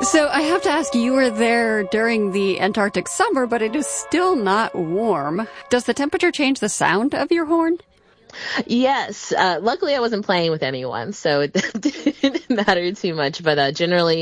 So I have to ask, you were there during the Antarctic summer, but it is still not warm. Does the temperature change the sound of your horn? Yes. Luckily, I wasn't playing with anyone, so it didn't matter too much. But generally,